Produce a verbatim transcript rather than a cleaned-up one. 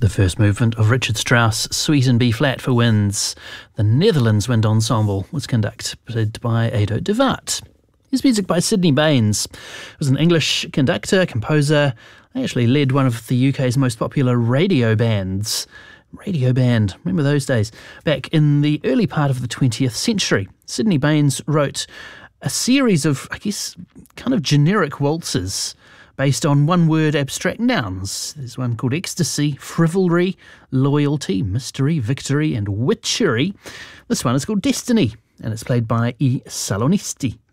The first movement of Richard Strauss' Suite in B flat for winds. The Netherlands Wind Ensemble was conducted by Ado de Waart. His music by Sydney Baines. He was an English conductor, composer. He actually led one of the U K's most popular radio bands. Radio band, remember those days? Back in the early part of the twentieth century, Sydney Baines wrote a series of, I guess, kind of generic waltzes based on one-word abstract nouns. There's one called ecstasy, frivolry, loyalty, mystery, victory, and witchery. This one is called Destiny, and it's played by I Salonisti.